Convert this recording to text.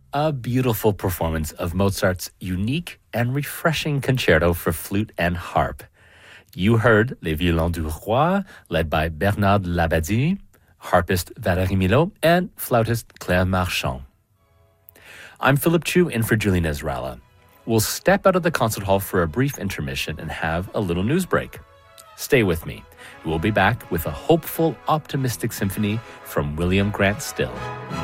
A beautiful performance of Mozart's unique and refreshing concerto for flute and harp. You heard Les Violons du Roi, led by Bernard Labadie, harpist Valérie Milot, and flautist Claire Marchand. I'm Philip Chu in for Julie Nezrala. We'll step out of the concert hall for a brief intermission and have a little news break. Stay with me. We'll be back with a hopeful, optimistic symphony from William Grant Still.